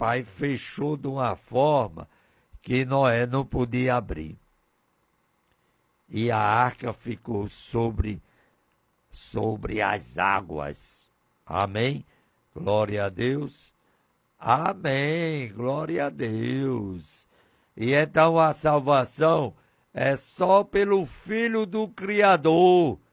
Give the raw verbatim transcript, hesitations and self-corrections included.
Pai fechou de uma forma que Noé não podia abrir. E a arca ficou sobre, sobre as águas. Amém? Glória a Deus. Amém. Glória a Deus. E então a salvação é só pelo Filho do Criador,